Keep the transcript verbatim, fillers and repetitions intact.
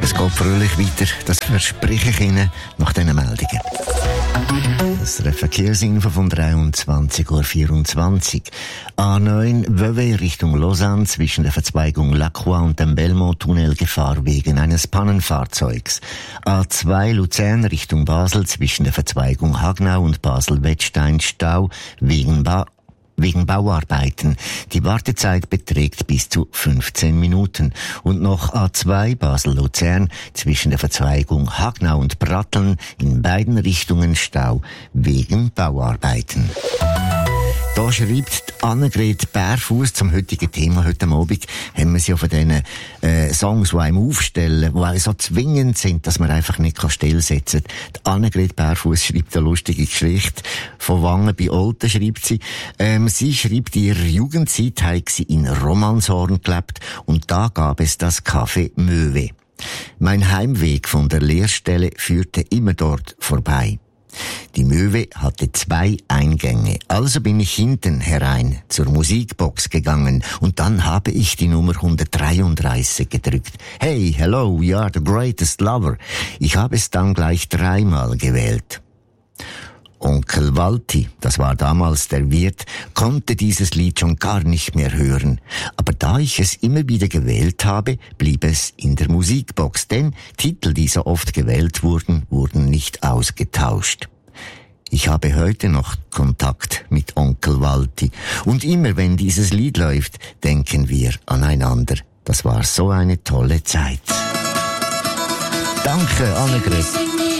Es geht fröhlich weiter, das verspreche ich Ihnen nach diesen Meldungen. Das Verkehrsinfo von dreiundzwanzig Uhr vierundzwanzig. A neun Vevey Richtung Lausanne zwischen der Verzweigung La Croix und dem Belmont-Tunnel Gefahr wegen eines Pannenfahrzeugs. A zwei Luzern Richtung Basel zwischen der Verzweigung Hagnau und Basel-Wettstein Stau wegen ba wegen Bauarbeiten. Die Wartezeit beträgt bis zu fünfzehn Minuten. Und noch A zwei Basel-Luzern zwischen der Verzweigung Hagnau und Bratteln in beiden Richtungen Stau wegen Bauarbeiten. Da schreibt Annegret Bärfuss zum heutigen Thema. Heute Abend haben wir sie ja von diesen äh, Songs, die einem aufstellen, die einem so zwingend sind, dass man einfach nicht stillsetzen kann. Die Annegret Bärfuss schreibt eine lustige Geschichte. Von Wangen bei Olten schreibt sie. Ähm, sie schreibt, in ihrer Jugendzeit habe sie in Romanshorn gelebt und da gab es das Café Möwe. Mein Heimweg von der Lehrstelle führte immer dort vorbei. Die Möwe hatte zwei Eingänge, also bin ich hinten herein zur Musikbox gegangen und dann habe ich die Nummer hundertdreiunddreißig gedrückt. Hey, hello, we are the greatest lover. Ich habe es dann gleich dreimal gewählt. Onkel Walti, das war damals der Wirt, konnte dieses Lied schon gar nicht mehr hören. Aber da ich es immer wieder gewählt habe, blieb es in der Musikbox, denn Titel, die so oft gewählt wurden, wurden nicht ausgetauscht. Ich habe heute noch Kontakt mit Onkel Walti. Und immer wenn dieses Lied läuft, denken wir aneinander. Das war so eine tolle Zeit. Danke, Annegret.